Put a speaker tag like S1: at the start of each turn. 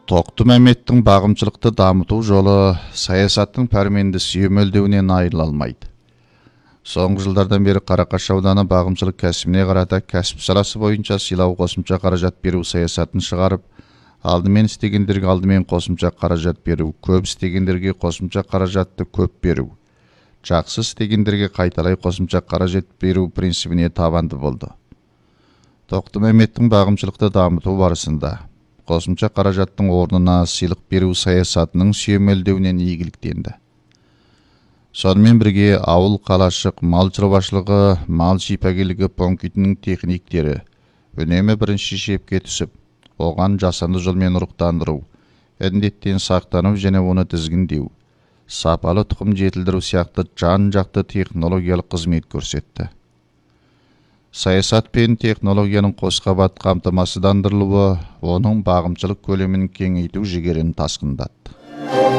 S1: Тоқты Меметтің бағымшылықты дамыту жолы саясаттың пәрменді сүйемелдеуінен айырыла алмайды. Соңғы жылдардан бері Қарақаш ауданы бағымшылық кәсібіне қарата кәсіп саласы бойынша сыйлау қосымша қаражат беру саясатын шығарып, алдымен істегендерге алдымен қосымша қаражат беру, көп істегендерге қосымша қаражатты көп беру, жақсы істегендерге қайталай қосымша қаражат беру принципіне табанды болды. Тоқты Меметтің бағымшылықты дамыту барысында қосымша қаражаттың орнына сыйлық беру саясатының сүйемелдеуінен игіліктенді. Сонымен бірге ауыл қалашық мал шаруашылығы, мал шипагерлігі пунктінің техниктері үнемі бірінші шепке түсіп, оған жасанды жолмен ұрықтандыру, індеттен сақтану және оны тізгіндеу, сапалы тұқым жетілдіру сияқты жан-жақты технологиялық қызмет көрсетті. Саясат пен технологияның қосқабат қамтамасыздандырылуы оның бағымшылық көлемін кеңейту жігерін тасқындатты.